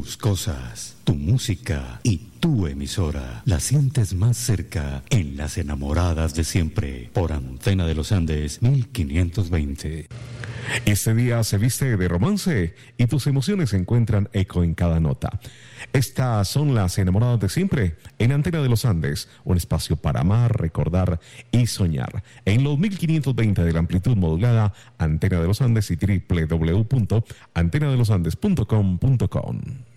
Tus cosas, tu música y tu emisora la sientes más cerca en Las Enamoradas de Siempre por Antena de los Andes 1520. Este día se viste de romance y tus emociones encuentran eco en cada nota. Estas son Las Enamoradas de Siempre en Antena de los Andes, un espacio para amar, recordar y soñar. En los 1520 de la amplitud modulada, Antena de los Andes y www.antenadelosandes.com.com.